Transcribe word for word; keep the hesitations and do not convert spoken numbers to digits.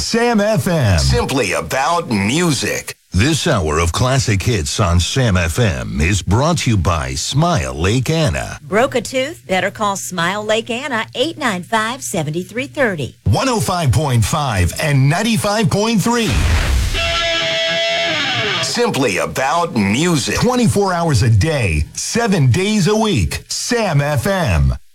Sam F M. Simply about music. This hour of classic hits on Sam F M is brought to you by Smile Lake Anna. Broke a tooth? Better call Smile Lake Anna, eight nine five, seven three three zero. one oh five point five and ninety-five point three. Simply about music. twenty-four hours a day, seven days a week. Sam F M.